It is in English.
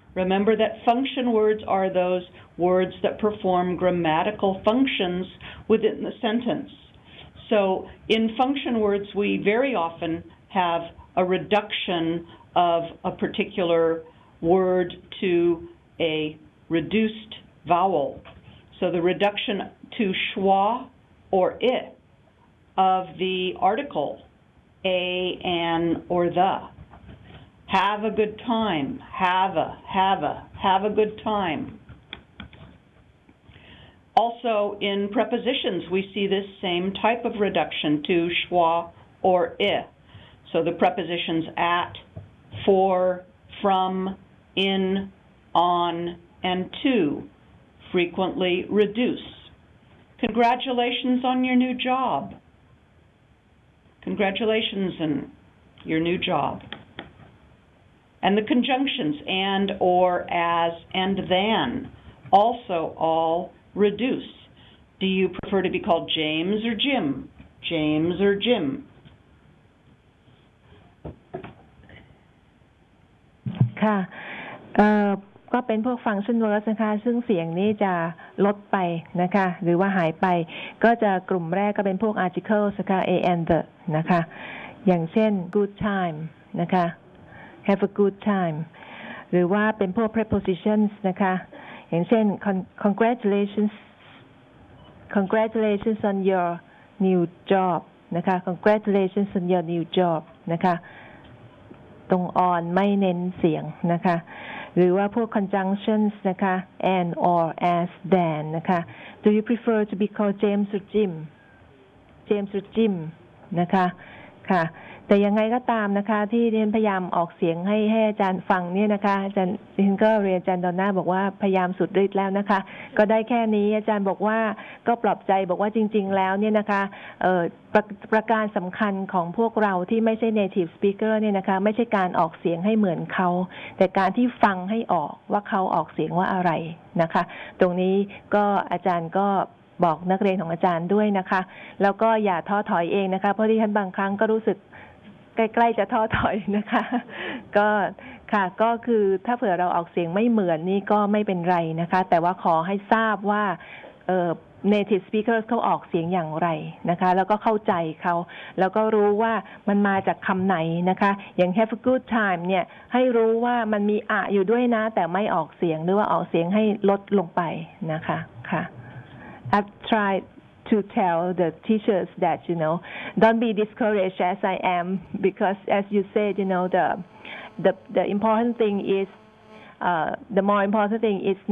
Remember that function words are those words that perform grammatical functions within the sentence. So in function words, we very often have a reduction of a particular word to a reduced vowel. So the reduction to schwa or I of the article a, an, or the. Have a good time. Have a good time. Also, in prepositions, we see this same type of reduction to schwa or I. So the prepositions at, for, from, in, on, and to frequently reduce. Congratulations on your new job. Congratulations on your new job. And the conjunctions and, or, as, and than also all reduce. Do you prefer to be called James or Jim? James or Jim? ค่ะก็เป็นพวก function words นะคะซึ่งเสียงนี้จะลดไปนะคะหรือว่าหายไปก็จะกลุ่มแรกก็เป็นพวก articles นะคะ a and the นะคะอย่างเช่น good time นะคะ have a good time หรือว่าเป็นพวก prepositions นะคะอย่างเช่น congratulations on your new job นะคะ congratulations on your new job นะคะตรง on ไม่เน้นเสียงนะคะหรือว่าพวก conjunctions นะคะ and or as than นะคะ Do you prefer to be called James or Jim James or Jim นะคะค่ะแต่ยังไงก็ตามนะคะที่เรียนพยายามออกเสียงให้อาจารย์ฟังเนี่ยนะคะอาจารย์ดิฉันก็เรียนอาจารย์ดอนน่าบอกว่าพยายามสุดฤทธิ์แล้วนะคะก็ได้แค่นี้อาจารย์บอกว่าก็ปลอบใจบอกว่าจริงๆแล้วเนี่ยนะคะประการสำคัญของพวกเราที่ไม่ใช่ native speaker เนี่ยนะคะไม่ใช่การออกเสียงให้เหมือนเขาแต่การที่ฟังให้ออกว่าเขาออกเสียงว่าอะไรนะคะตรงนี้ก็อาจารย์ก็บอกนักเรียนของอาจารย์ด้วยนะคะแล้วก็อย่าท้อถอยเองนะคะเพราะที่ฉันบางครั้งก็รู้สึกใกล้ๆจะท้อถอยนะคะก็ค่ะก็คือถ้าเผื่อเราออกเสียงไม่เหมือนนี่ก็ไม่เป็นไรนะคะแต่ว่าขอให้ทราบว่าnative speakers เขาออกเสียงอย่างไรนะคะแล้วก็เข้าใจเขาแล้วก็รู้ว่ามันมาจากคำไหนนะคะอย่าง have a good time เนี่ยให้รู้ว่ามันมีอะอยู่ด้วยนะแต่ไม่ออกเสียงหรือว่าออกเสียงให้ลดลงไปนะคะค่ะ I've tried to tell the teachers that don't be discouraged as I am because as you said the important thing is the more important thing is